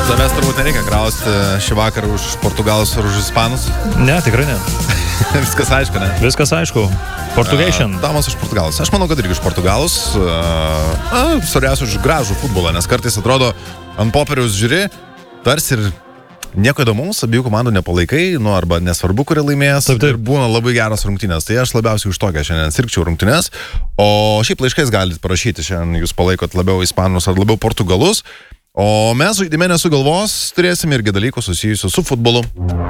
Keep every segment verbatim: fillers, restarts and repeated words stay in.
Tavęs turbūt nereikia krausti šį vakarą už Portugalus ar už Ispanus. Ne, tikrai ne. Viskas aišku, ne? Viskas aišku. Portugation. Uh, Damas už Portugalus. Aš manau, kad irgi už Portugalus. Uh, Svarbiausia už gražų futbolą, nes kartais atrodo ant popieriaus žiūri, tarsi ir nieko įdomaus, abiejų komandų nepalaikai, nu arba nesvarbu, kuri laimės. Taip, taip. Ir būna labai geros rungtynės. Tai aš labiausiai už tokią šiandien sirgčiau rungtynės. O šiaip laiškais galite parašyti, šiandien jūs palaikot labiau Ispanus ar labiau Portugalus. O mes žaidime nesugalvos turėsime irgi dalykų susijusių su futbolu.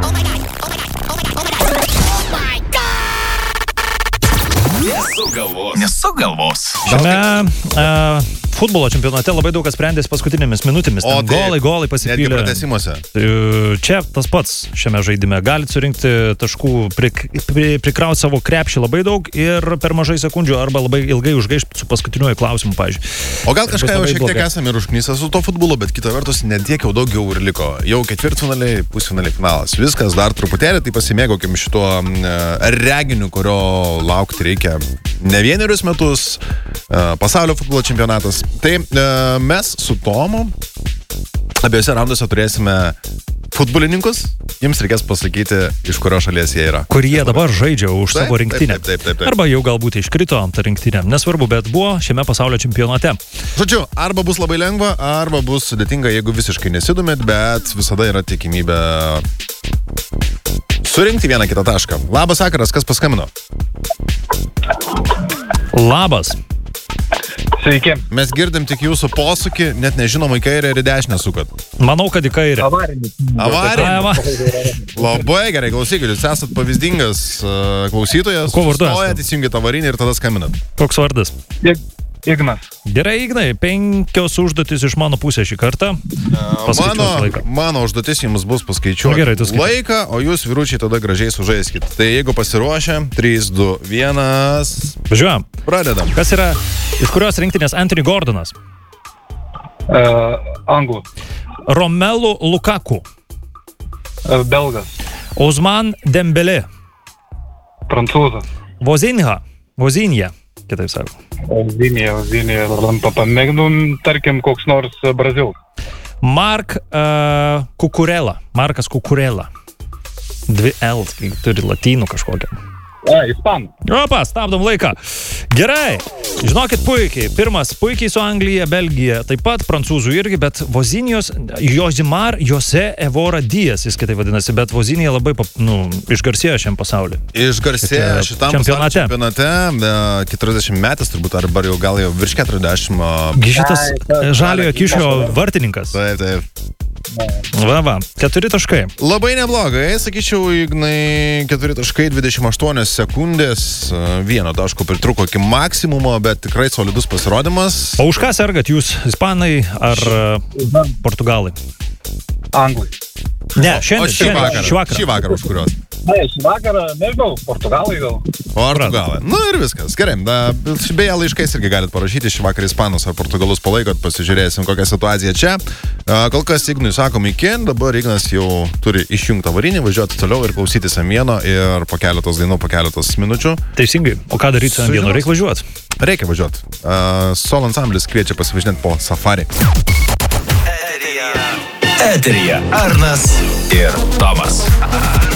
Nesugalvos. Nesugalvos. Šiame uh, futbolo čempionate labai daug kas sprendėsi paskutinėmis minutėmis. O Ten golai, golai pasipylė. Netgi pratęsimuose. Čia tas pats šiame žaidime. Galite surinkti taškų, prik, pri, prikrauti savo krepšį labai daug ir per mažai sekundžių arba labai ilgai užgaišti su paskutiniuoju klausimu, pavyzdžiui. O gal kažką jau šiek tiek blogai. esame ir užknysę su to futbolu, bet kita vertus netiek jau daugiau ir liko. Jau ketvirtfinaliai, pusfinaliai, finalas. Viskas dar truputėlį, tai pasimėgaukim šituo uh, reginiu, kurio laukti reikia ne vienerius metus, uh, pasaulio futbolo čempionatas. Tai uh, mes su Tomu abiejose raunduose turėsime futbolininkus, jums reikės pasakyti, iš kurio šalies jie yra. Kur jie dabar žaidžia už Taip, savo rinktinę. taip, taip, taip, taip. Arba jau galbūt iškrito tą rinktinę. Nesvarbu, bet buvo šiame pasaulio čempionate. Žodžiu, arba bus labai lengva, arba bus sudėtinga, jeigu visiškai nesidomėt, bet visada yra tikimybė surinkti vieną kitą tašką. Labas vakaras, kas paskambino? Labas. Sveiki. Mes girdim tik jūsų posūkį, net nežinom, į kairę ir į dešinę sukat. Manau, kad į kairę. Avarinis. Avarija. Ava. Labai gerai, klausykit, jūs esat pavyzdingas uh, klausytojas. Kuo vardu esate? Stojat, įsijungit avarinį ir tada skambinat. Koks vardas? Ignas. Gerai, Ignai, penkios užduotis iš mano pusės šį kartą. Paskaičiuos Mano, laiką. mano užduotis jums bus paskaičiuoti Na, gerai, tu skaičiuok. laiką, o jūs vyručiai tada gražiai sužaiskit. Tai jeigu pasiruošę, trys, du, vienas, Važiuojam. pradedam. Kas yra, iš kurios rinktinės Anthony Gordonas? Uh, Anglų. Romelu Lukaku. Uh, Belgas. Ousmane Dembélé. Prancūzas. Vozinha. Vozinja, kitaip sako. Ozinė, Ozinė. Pamėgnu, tarkim, koks nors Brazil. Mark uh, Kukurela. Markas Kukurela. Dvi L, turi latynų kažkokią. A, Ispanų. Opa, stabdom laiką. Gerai, žinokit puikiai. Pirmas puikiai su Anglija, Belgija, taip pat prancūzų irgi, bet Vozinijos, Josimar Jose Evora Dijas, jis kitaip vadinasi, bet Vozinija labai, nu, išgarsėjo šiam pasauliu. Išgarsėjo šitam Čempionate. čempionate, keturiasdešimt metais turbūt, arba jau gal jau virš keturiasdešimt. Gi šitas Ai, ta- žaliojo kišio vartininkas. Taip, taip. Va, va, keturi taškai. Labai neblogai, sakyčiau, Ignai, keturi taškai dvidešimt aštuonios sekundės, vieno taško pritruko iki maksimumo, bet tikrai solidus pasirodymas. O už ką sergat jūs, ispanai ar uh, portugalai? Anglai. Ne, O šiandien, šį šiandien, vakarą, šį vakarą. šį vakarą už kurios? Ne, šį vakarą, nežinau, Portugalai gal. Portugalai. Nu ir viskas. Gerai. Da, beje, laiškais irgi galite parašyti šį vakarą Ispanus ar Portugalus palaikot, pasižiūrėsim, kokią situaciją čia. Kol kas Ignui sakom iki, dabar Ignas jau turi išjungtą varinį, važiuoti toliau ir klausytis Amieno ir po keletos dainų, po keletos minučių. Teisingai. O ką daryti ant vieno? Reikia važiuoti. Reikia važiuoti. Uh, Sol ansamblis kviečia pasivažinėti po safari. Eteryje Arnas ir Tomas.